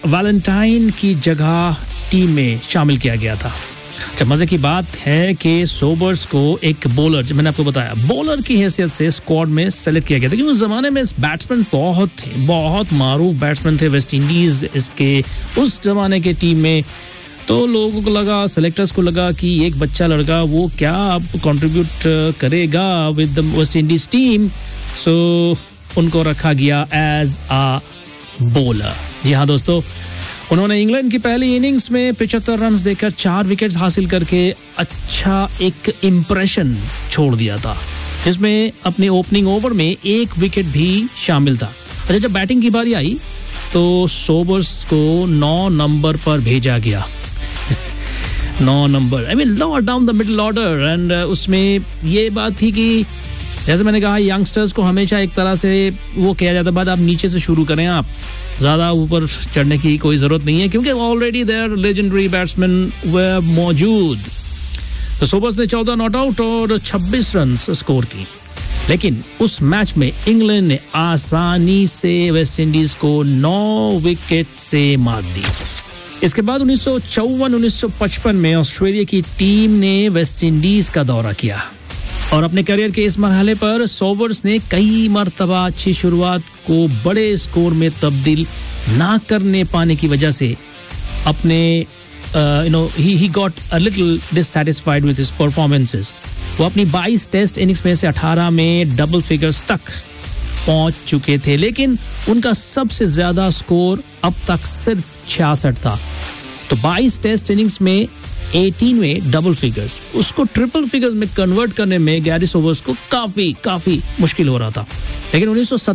Valentine की जगह team में शामिल किया गया था। अच्छा, मजे की बात है कि सोबर्स को एक बॉलर, जो मैंने आपको बताया, बॉलर की हैसियत से स्क्वाड में सेलेक्ट किया गया था, क्योंकि उस जमाने में बैट्समैन बहुत थे, बहुत मारूफ बैट्समैन थे वेस्ट इंडीज इसके उस जमाने के टीम में। तो लोगों को लगा, सेलेक्टर्स को लगा कि एक बच्चा लड़का वो क्या अब कंट्रीब्यूट करेगा with the West Indies team, सो उनको रखा गया एज अ बॉलर। जी हाँ दोस्तों, उन्होंने इंग्लैंड की पहली इनिंग्स में 75 रन देकर 4 विकेट्स हासिल करके अच्छा एक इम्प्रेशन छोड़ दिया था, जिसमें अपने ओपनिंग ओवर में 1 विकेट भी शामिल था। अच्छा, जब बैटिंग की बारी आई तो सोबर्स को 9 नंबर पर भेजा गया। 9 number, I mean lower down the middle order. And उसमें ये बात थी कि जैसे मैंने कहा, यंगस्टर्स को हमेशा एक तरह से वो किया जाता है, बाद आप नीचे से शुरू करें, आप ज़्यादा ऊपर चढ़ने की कोई ज़रूरत नहीं है, क्योंकि ऑलरेडी देयर लेजेंडरी बैट्समैन वे मौजूद। तो सोबर्स ने 14 नॉट आउट और 26 रन स्कोर की, लेकिन उस मैच में इंग्लैंड ने आसानी से वेस्ट इंडीज को 9 विकेट से मात दी। इसके बाद 1954-1955 में ऑस्ट्रेलिया की टीम ने वेस्ट इंडीज का दौरा किया और अपने करियर के इस मरहले पर सोबर्स ने कई मर्तबा अच्छी शुरुआत को बड़े स्कोर में तब्दील ना करने पाने की वजह से अपने he got a little dissatisfied with his performances। वो अपनी 22 टेस्ट इनिंग्स में से 18 में डबल फिगर्स तक पहुंच चुके थे, लेकिन उनका सबसे ज्यादा स्कोर अब तक सिर्फ 66 था। तो 22 टेस्ट इनिंग्स में 18 में डबल फिगर्स, उसको ट्रिपल फिगर्स में कन्वर्ट करने में गैरी सोबर्स को काफी मुश्किल हो रहा था। लेकिन 1970